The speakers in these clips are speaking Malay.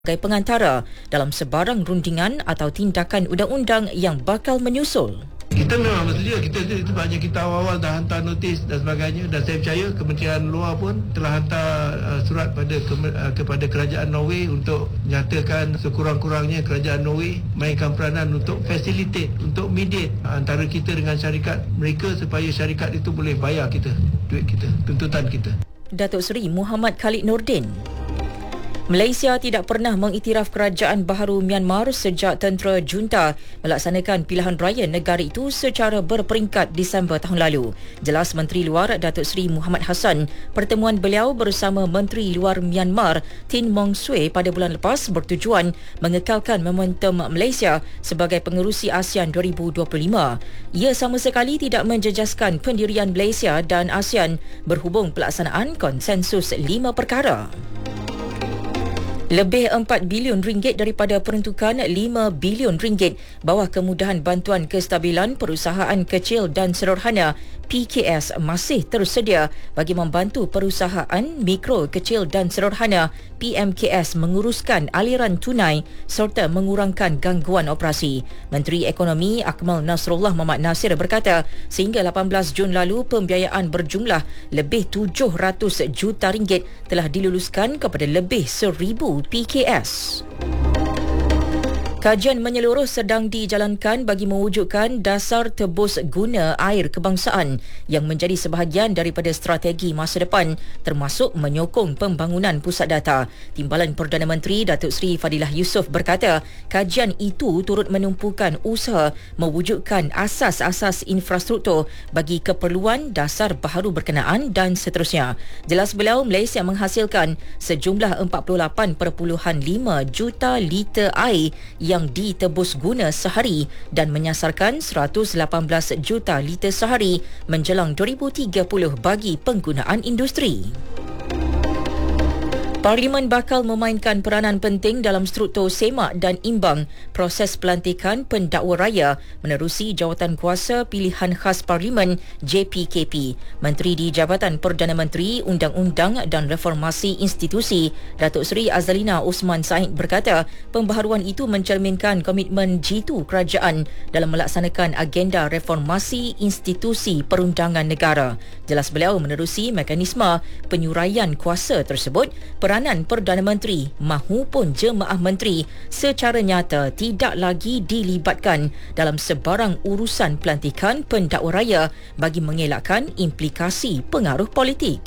sebagai pengantara dalam sebarang rundingan atau tindakan undang-undang yang bakal menyusul. Kita memang bersedia, itu sebabnya kita awal-awal dah hantar notis dan sebagainya, dan saya percaya Kementerian Luar pun telah hantar surat kepada kerajaan Norway untuk nyatakan sekurang-kurangnya kerajaan Norway mainkan peranan untuk facilitate, untuk mediate antara kita dengan syarikat mereka supaya syarikat itu boleh bayar kita, duit kita, tuntutan kita. Datuk Seri Muhammad Khalid Nordin. Malaysia tidak pernah mengiktiraf kerajaan baharu Myanmar sejak tentera junta melaksanakan pilihan raya negara itu secara berperingkat Disember tahun lalu. Jelas Menteri Luar Datuk Seri Muhammad Hassan, pertemuan beliau bersama Menteri Luar Myanmar Tin Maung Swee pada bulan lepas bertujuan mengekalkan momentum Malaysia sebagai pengerusi ASEAN 2025. Ia sama sekali tidak menjejaskan pendirian Malaysia dan ASEAN berhubung pelaksanaan konsensus 5 perkara. Lebih 4 bilion ringgit daripada peruntukan 5 bilion ringgit bawah kemudahan bantuan kestabilan perusahaan kecil dan sederhana PKS masih tersedia bagi membantu perusahaan mikro, kecil dan sederhana PMKS menguruskan aliran tunai serta mengurangkan gangguan operasi. Menteri Ekonomi Akmal Nasrullah Mohamad Nasir berkata, sehingga 18 Jun lalu pembiayaan berjumlah lebih 700 juta ringgit telah diluluskan kepada lebih 1,000 PKS. Kajian menyeluruh sedang dijalankan bagi mewujudkan dasar tebus guna air kebangsaan yang menjadi sebahagian daripada strategi masa depan, termasuk menyokong pembangunan pusat data. Timbalan Perdana Menteri Datuk Seri Fadilah Yusof berkata, kajian itu turut menumpukan usaha mewujudkan asas-asas infrastruktur bagi keperluan dasar baharu berkenaan dan seterusnya. Jelas beliau, Malaysia menghasilkan sejumlah 48.5 juta liter air yang ditebus guna sehari dan menyasarkan 118 juta liter sehari menjelang 2030 bagi penggunaan industri. Parlimen bakal memainkan peranan penting dalam struktur semak dan imbang proses pelantikan pendakwa raya menerusi jawatan kuasa pilihan khas Parlimen JPKP. Menteri di Jabatan Perdana Menteri, Undang-Undang dan Reformasi Institusi, Datuk Seri Azalina Osman Said berkata, pembaharuan itu mencerminkan komitmen jitu kerajaan dalam melaksanakan agenda reformasi institusi perundangan negara. Jelas beliau, menerusi mekanisme penyuraian kuasa tersebut, peranan Perdana Menteri mahupun jemaah menteri secara nyata tidak lagi dilibatkan dalam sebarang urusan pelantikan pendakwa raya bagi mengelakkan implikasi pengaruh politik.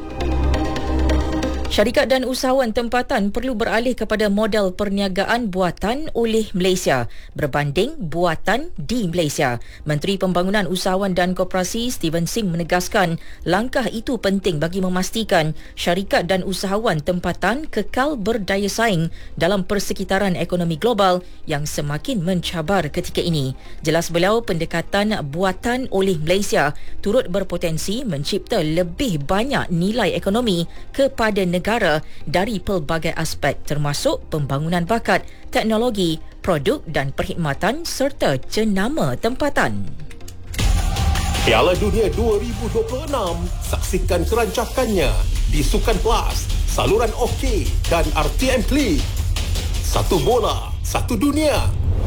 Syarikat dan usahawan tempatan perlu beralih kepada model perniagaan buatan oleh Malaysia berbanding buatan di Malaysia. Menteri Pembangunan Usahawan dan Koperasi Steven Singh menegaskan langkah itu penting bagi memastikan syarikat dan usahawan tempatan kekal berdaya saing dalam persekitaran ekonomi global yang semakin mencabar ketika ini. Jelas beliau, pendekatan buatan oleh Malaysia turut berpotensi mencipta lebih banyak nilai ekonomi kepada negara dari pelbagai aspek termasuk pembangunan bakat, teknologi, produk dan perkhidmatan serta jenama tempatan. Piala Dunia 2026, saksikan kerancakannya di Sukan Plus, saluran OK dan RTM Klik. Satu bola, satu dunia.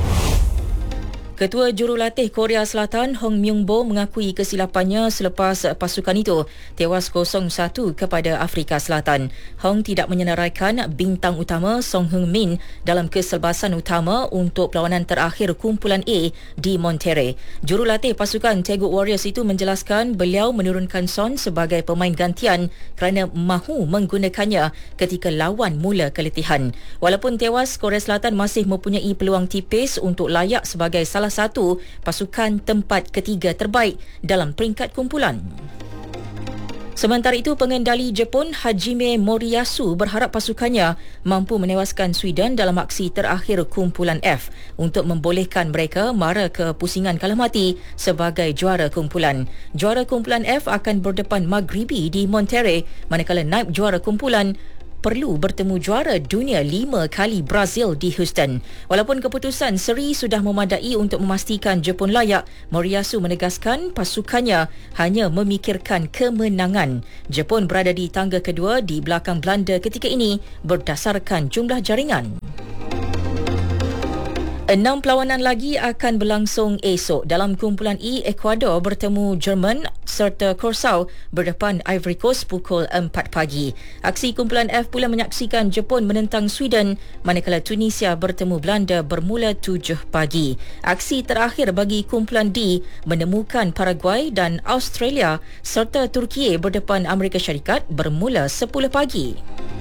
Ketua Jurulatih Korea Selatan Hong Myung-bo mengakui kesilapannya selepas pasukan itu tewas 0-1 kepada Afrika Selatan. Hong tidak menyenaraikan bintang utama Song Heung-min dalam keselebasan utama untuk perlawanan terakhir kumpulan A di Monterrey. Jurulatih pasukan Taeguk Warriors itu menjelaskan beliau menurunkan Son sebagai pemain gantian kerana mahu menggunakannya ketika lawan mula keletihan. Walaupun tewas, Korea Selatan masih mempunyai peluang tipis untuk layak sebagai salah satu pasukan tempat ketiga terbaik dalam peringkat kumpulan. Sementara itu, pengendali Jepun Hajime Moriyasu berharap pasukannya mampu menewaskan Sweden dalam aksi terakhir kumpulan F untuk membolehkan mereka mara ke pusingan kalah mati sebagai juara kumpulan. Juara kumpulan F akan berdepan Maghribi di Monterrey, manakala naib juara kumpulan perlu bertemu juara dunia 5 kali Brazil di Houston. Walaupun keputusan seri sudah memadai untuk memastikan Jepun layak, Moriyasu menegaskan pasukannya hanya memikirkan kemenangan. Jepun berada di tangga kedua di belakang Belanda ketika ini berdasarkan jumlah jaringan. 6 perlawanan lagi akan berlangsung esok. Dalam kumpulan E, Ecuador bertemu Jerman serta Curaçao berdepan Ivory Coast pukul 4 pagi. Aksi kumpulan F pula menyaksikan Jepun menentang Sweden, manakala Tunisia bertemu Belanda bermula 7 pagi. Aksi terakhir bagi kumpulan D menemukan Paraguay dan Australia serta Turki berdepan Amerika Syarikat bermula 10 pagi.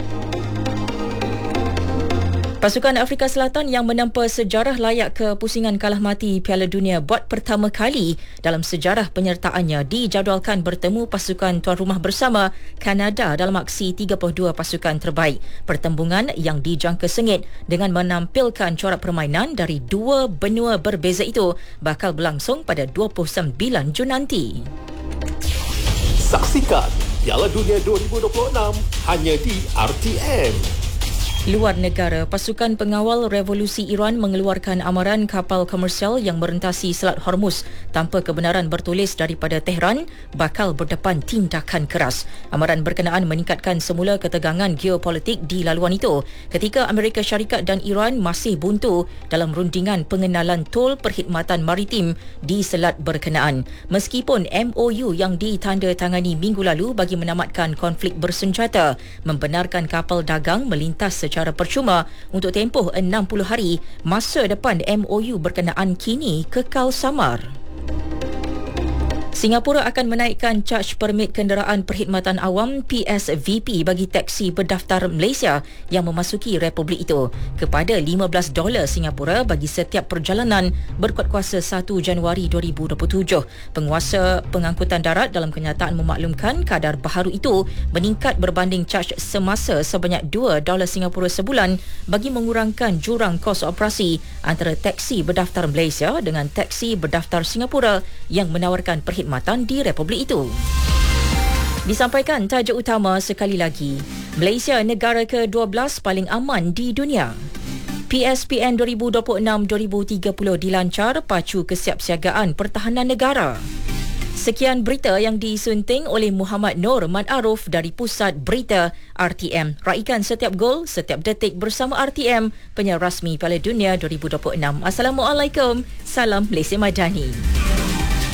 Pasukan Afrika Selatan yang menampa sejarah layak ke pusingan kalah mati Piala Dunia buat pertama kali dalam sejarah penyertaannya dijadualkan bertemu pasukan tuan rumah bersama Kanada dalam aksi 32 pasukan terbaik. Pertembungan yang dijangka sengit dengan menampilkan corak permainan dari dua benua berbeza itu bakal berlangsung pada 29 Jun nanti. Saksikan Piala Dunia 2026 hanya di RTM. Luar negara, pasukan pengawal revolusi Iran mengeluarkan amaran kapal komersial yang merentasi Selat Hormuz tanpa kebenaran bertulis daripada Tehran bakal berdepan tindakan keras. Amaran berkenaan meningkatkan semula ketegangan geopolitik di laluan itu ketika Amerika Syarikat dan Iran masih buntu dalam rundingan pengenalan tol perkhidmatan maritim di selat berkenaan. Meskipun MOU yang ditandatangani minggu lalu bagi menamatkan konflik bersenjata membenarkan kapal dagang melintas secara percuma untuk tempoh 60 hari, masa depan MOU berkenaan kini kekal samar. Singapura akan menaikkan caj permit kenderaan perkhidmatan awam PSVP bagi taksi berdaftar Malaysia yang memasuki republik itu kepada $15 Singapura bagi setiap perjalanan berkuat kuasa 1 Januari 2027. Penguasa pengangkutan darat dalam kenyataan memaklumkan kadar baharu itu meningkat berbanding caj semasa sebanyak $2 Singapura sebulan bagi mengurangkan jurang kos operasi antara taksi berdaftar Malaysia dengan taksi berdaftar Singapura yang menawarkan perkhidmatan di republik itu. Disampaikan tajuk utama sekali lagi. Malaysia negara ke-12 paling aman di dunia. PSPN 2026-2030 dilancar pacu kesiapsiagaan pertahanan negara. Sekian berita yang disunting oleh Muhammad Noor Mat Aruf dari Pusat Berita RTM. Raikan setiap gol, setiap detik bersama RTM, penyiar rasmi Piala Dunia 2026. Assalamualaikum. Salam Malaysia Madani.